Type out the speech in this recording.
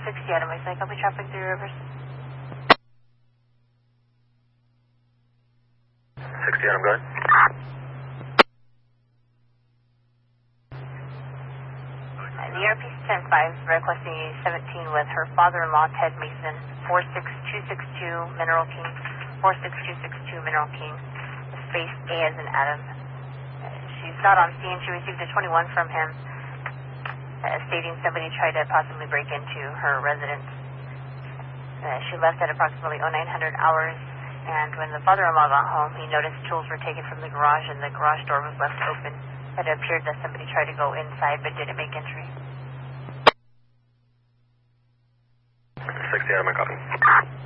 60 Adam, I copy traffic through Rivers. 60 Adam, go ahead. The ERP 10-5 requesting a 17 with her father-in-law, Ted Mason, 46262 Mineral King, 46262 Mineral King, space A as in Adam. She's not on scene. She received a 21 from him, stating somebody tried to possibly break into her residence. She left at approximately 0900 hours, and when the father-in-law got home, he noticed tools were taken from the garage and the garage door was left open. It appeared that somebody tried to go inside but didn't make entry. 60 Adam, I copy.